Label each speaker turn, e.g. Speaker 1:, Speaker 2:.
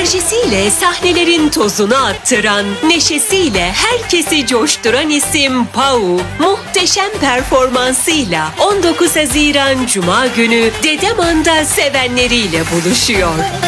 Speaker 1: Enerjisiyle sahnelerin tozunu attıran, neşesiyle herkesi coşturan isim Pau, muhteşem performansıyla 19 Haziran Cuma günü Dedeman'da sevenleriyle buluşuyor.